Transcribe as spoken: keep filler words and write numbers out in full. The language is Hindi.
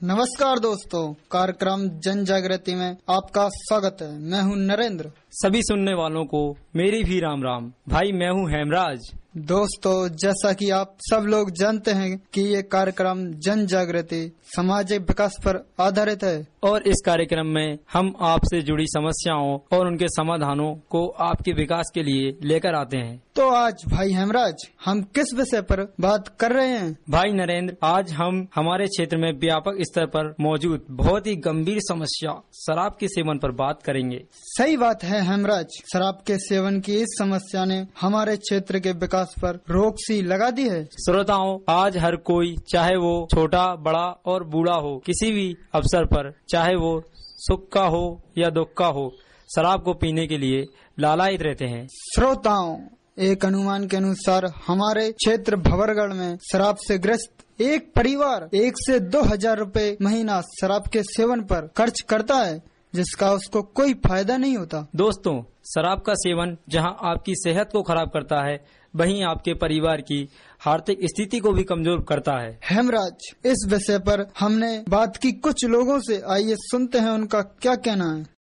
नमस्कार दोस्तों, कार्यक्रम जन जागृति में आपका स्वागत है। मैं हूं नरेंद्र। सभी सुनने वालों को मेरी भी राम राम। भाई मैं हूं हेमराज। दोस्तों, जैसा कि आप सब लोग जानते हैं कि ये कार्यक्रम जन जागृति सामाजिक विकास पर आधारित है और इस कार्यक्रम में हम आपसे जुड़ी समस्याओं और उनके समाधानों को आपके विकास के लिए लेकर आते हैं। तो आज भाई हेमराज, हम किस विषय पर बात कर रहे हैं? भाई नरेंद्र, आज हम हमारे क्षेत्र में व्यापक स्तर पर मौजूद बहुत ही गंभीर समस्या शराब के सेवन पर बात करेंगे। सही बात है हेमराज, शराब के सेवन की इस समस्या ने हमारे क्षेत्र के विकास पर रोक सी लगा दी है। श्रोताओं, आज हर कोई, चाहे वो छोटा बड़ा और बूढ़ा हो, किसी भी अवसर पर, चाहे वो सुख का हो या दुख का हो, शराब को पीने के लिए लालायित रहते हैं। श्रोताओं, एक अनुमान के अनुसार हमारे क्षेत्र भंवरगढ़ में शराब से ग्रस्त एक परिवार एक से दो हजार रूपए महीना शराब के सेवन पर खर्च करता है, जिसका उसको कोई फायदा नहीं होता। दोस्तों, शराब का सेवन जहां आपकी सेहत को खराब करता है, वहीं आपके परिवार की आर्थिक स्थिति को भी कमजोर करता है। हेमराज, इस विषय पर हमने बात की कुछ लोगों से, आइए सुनते हैं उनका क्या कहना है।